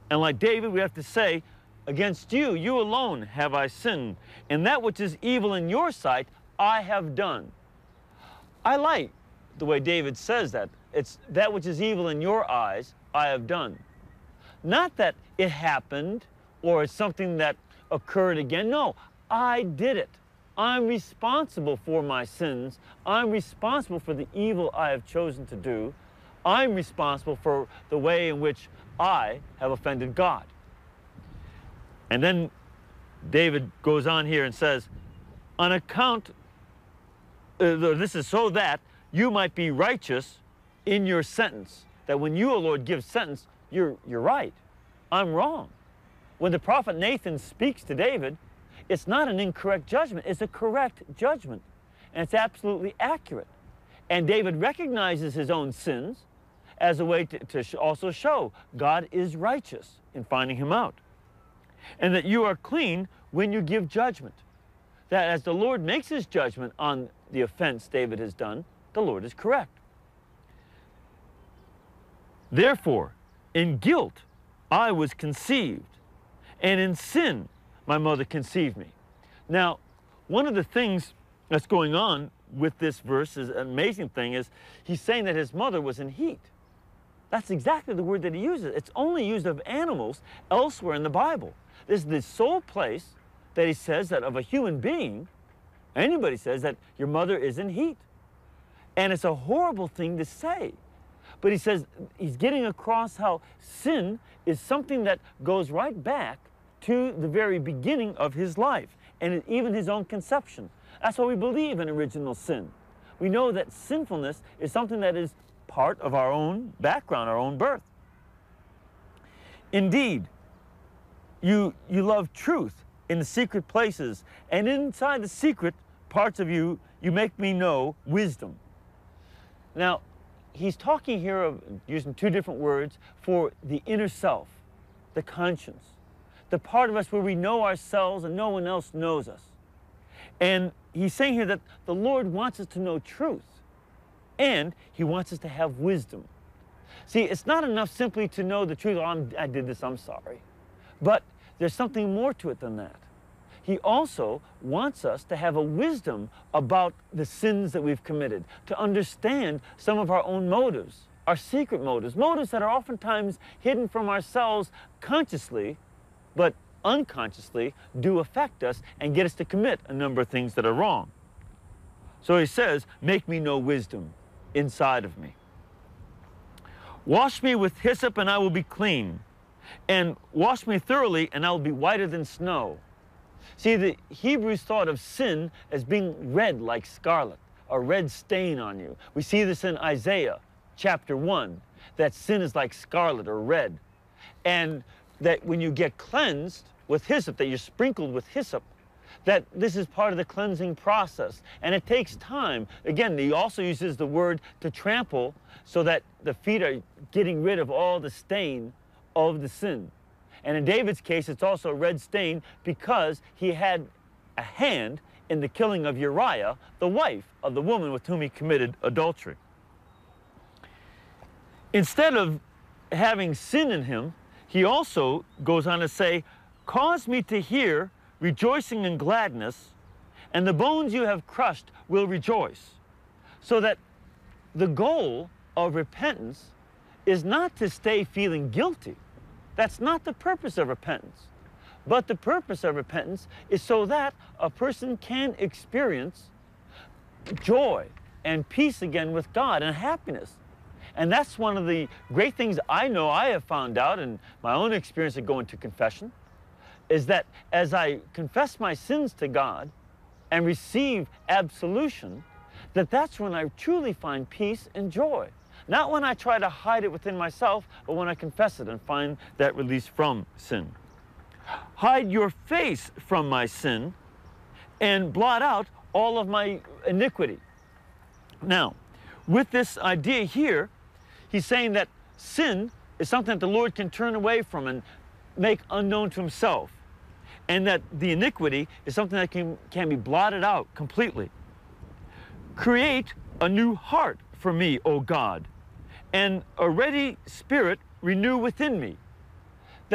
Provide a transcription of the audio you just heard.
And like David, we have to say, against you, you alone have I sinned, and that which is evil in your sight, I have done. I like the way David says that. It's that which is evil in your eyes, I have done. Not that it happened or it's something that occurred again. No, I did it. I'm responsible for my sins. I'm responsible for the evil I have chosen to do. I'm responsible for the way in which I have offended God. And then David goes on here and says, on account, this is so that you might be righteous in your sentence. That when you, O Lord, give sentence, you're right. I'm wrong. When the prophet Nathan speaks to David, it's not an incorrect judgment, it's a correct judgment. And it's absolutely accurate. And David recognizes his own sins as a way to also show God is righteous in finding him out. And that you are clean when you give judgment. That as the Lord makes his judgment on the offense David has done, the Lord is correct. Therefore, in guilt I was conceived, and in sin my mother conceived me. Now, one of the things that's going on with this verse, is an amazing thing, is he's saying that his mother was in heat. That's exactly the word that he uses. It's only used of animals elsewhere in the Bible. This is the sole place that he says that of a human being, anybody says that your mother is in heat. And it's a horrible thing to say. But he says, he's getting across how sin is something that goes right back to the very beginning of his life, and even his own conception. That's why we believe in original sin. We know that sinfulness is something that is part of our own background, our own birth. Indeed, you love truth in the secret places, and inside the secret parts of you, you make me know wisdom. Now, he's talking here of using two different words for the inner self, the conscience, the part of us where we know ourselves and no one else knows us. And he's saying here that the Lord wants us to know truth, and he wants us to have wisdom. See, it's not enough simply to know the truth, oh, I did this, I'm sorry. But there's something more to it than that. He also wants us to have a wisdom about the sins that we've committed, to understand some of our own motives, our secret motives, motives that are oftentimes hidden from ourselves consciously, but unconsciously do affect us and get us to commit a number of things that are wrong. So he says, make me know wisdom inside of me. Wash me with hyssop and I will be clean, and wash me thoroughly and I will be whiter than snow. See, the Hebrews thought of sin as being red like scarlet, a red stain on you. We see this in Isaiah chapter 1, that sin is like scarlet or red. And that when you get cleansed with hyssop, that you're sprinkled with hyssop, that this is part of the cleansing process. And it takes time. Again, he also uses the word to trample so that the feet are getting rid of all the stain of the sin. And in David's case, it's also a red stain because he had a hand in the killing of Uriah, the wife of the woman with whom he committed adultery. Instead of having sin in him, he also goes on to say, cause me to hear rejoicing and gladness, and the bones you have crushed will rejoice. So that the goal of repentance is not to stay feeling guilty. That's not the purpose of repentance. But the purpose of repentance is so that a person can experience joy and peace again with God and happiness. And that's one of the great things I know I have found out in my own experience of going to confession, is that as I confess my sins to God and receive absolution, that's when I truly find peace and joy. Not when I try to hide it within myself, but when I confess it and find that release from sin. Hide your face from my sin and blot out all of my iniquity. Now, with this idea here, he's saying that sin is something that the Lord can turn away from and make unknown to himself. And that the iniquity is something that can be blotted out completely. Create a new heart for me, O God, and a ready spirit renew within me.